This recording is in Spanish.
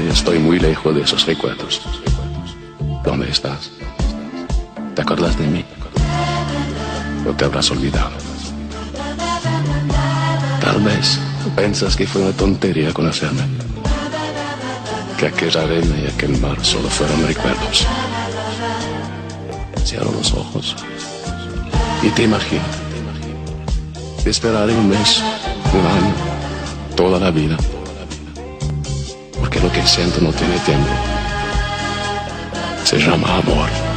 hoy estoy muy lejos de esos recuerdos. ¿Dónde estás? ¿Te acuerdas de mí? ¿O te habrás olvidado? Tal vez piensas que fue una tontería conocerme, que aquella arena y aquel mar solo fueron recuerdos. Cierro los ojos y te imagino. Te esperaré un mes, un año, toda la vida, porque lo que siento no tiene tiempo. Se llama amor.